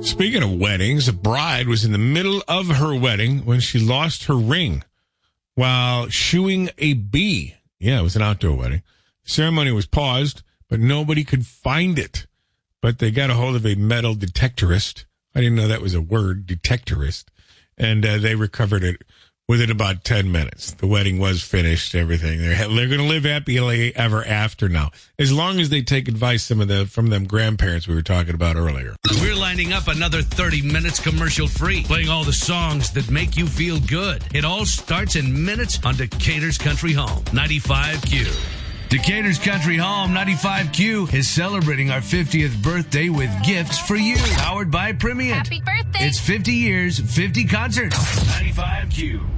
Speaking of weddings, a bride was in the middle of her wedding when she lost her ring while shooing a bee. Yeah, it was an outdoor wedding. The ceremony was paused, but nobody could find it. But they got a hold of a metal detectorist. I didn't know that was a word, detectorist. And they recovered it within about 10 minutes. The wedding was finished, everything. They're going to live happily ever after now, as long as they take advice from them grandparents we were talking about earlier. We're lining up another 30 minutes commercial-free, playing all the songs that make you feel good. It all starts in minutes on Decatur's Country Home, 95Q. Decatur's Country Home 95Q is celebrating our 50th birthday with gifts for you. Powered by Primient. Happy birthday. It's 50 years, 50 concerts. 95Q.